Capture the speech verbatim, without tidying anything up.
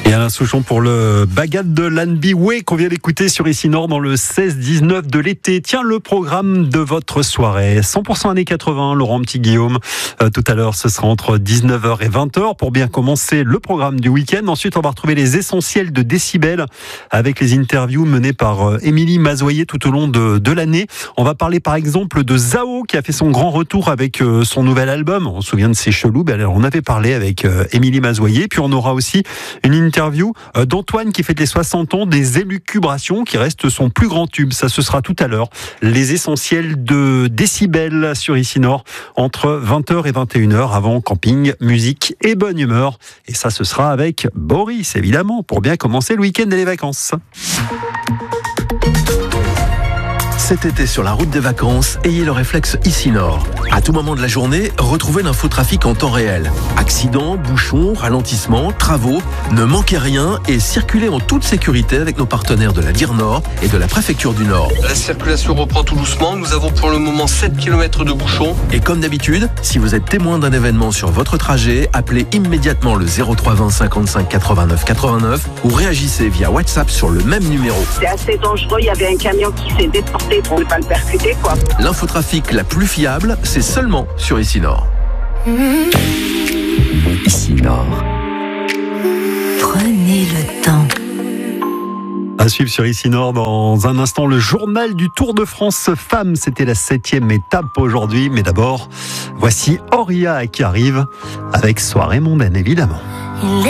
Et Alain Souchon pour le Bagad de l'Anbi Way qu'on vient d'écouter sur Ici Nord dans le seize dix-neuf de l'été. Tiens, le programme de votre soirée. cent pour cent années quatre-vingts, Laurent Petit-Guillaume. Euh, tout à l'heure, ce sera entre dix-neuf heures et vingt heures pour bien commencer le programme du week-end. Ensuite, on va retrouver les essentiels de Décibel avec les interviews menées par euh, Émilie Mazoyer tout au long de, de l'année. On va parler par exemple de Zao qui a fait son grand retour avec euh, son nouvel album. On se souvient de C'est Chelou. Ben, alors, on avait parlé avec euh, Émilie Mazoyer. Puis on aura aussi une interview d'Antoine qui fête les soixante ans des Élucubrations qui reste son plus grand tube. Ça, ce sera tout à l'heure. Les essentiels de Décibel sur Ici Nord entre vingt heures et vingt et une heures avant camping, musique et bonne humeur. Et ça, ce sera avec Boris, évidemment, pour bien commencer le week-end et les vacances. Cet été sur la route des vacances, ayez le réflexe Ici Nord. À tout moment de la journée, retrouvez l'infotrafic en temps réel. Accidents, bouchons, ralentissements, travaux, ne manquez rien et circulez en toute sécurité avec nos partenaires de la D I R Nord et de la Préfecture du Nord. La circulation reprend tout doucement. Nous avons pour le moment sept kilomètres de bouchons. Et comme d'habitude, si vous êtes témoin d'un événement sur votre trajet, appelez immédiatement le zéro trois vingt cinquante-cinq quatre-vingt-neuf quatre-vingt-neuf ou réagissez via WhatsApp sur le même numéro. C'est assez dangereux, il y avait un camion qui s'est déporté pour ne pas le percuter, quoi. L'infotrafic la plus fiable, c'est seulement sur Ici Nord. Ici Nord. Prenez le temps. À suivre sur Ici Nord dans un instant, le journal du Tour de France Femmes. C'était la septième étape aujourd'hui. Mais d'abord, voici Auria qui arrive avec Soirée mondaine, évidemment.